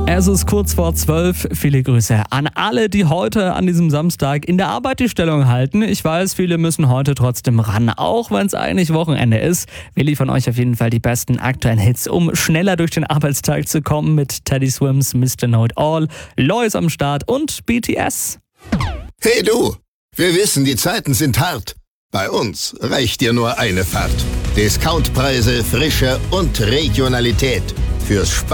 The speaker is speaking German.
Es ist kurz vor 12. Viele Grüße an alle, die heute an diesem Samstag in der Arbeit die Stellung halten. Ich weiß, viele müssen heute trotzdem ran, auch wenn es eigentlich Wochenende ist. Wir liefern euch auf jeden Fall die besten aktuellen Hits, um schneller durch den Arbeitstag zu kommen mit Teddy Swims Mr. Know It All, Lois am Start und BTS. Hey du, wir wissen, die Zeiten sind hart. Bei uns reicht dir nur eine Fahrt. Discountpreise, Frische und Regionalität. Fürs